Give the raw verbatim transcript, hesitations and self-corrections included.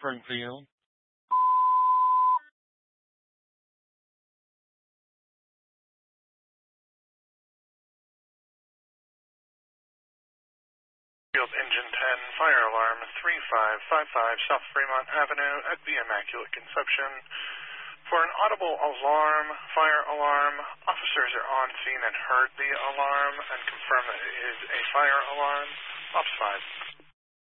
Springfield. Field Engine ten, fire alarm three five five five South Fremont Avenue at the Immaculate Conception. For an audible alarm, fire alarm, officers are on scene and heard the alarm and confirm that it is a fire alarm. Ops five.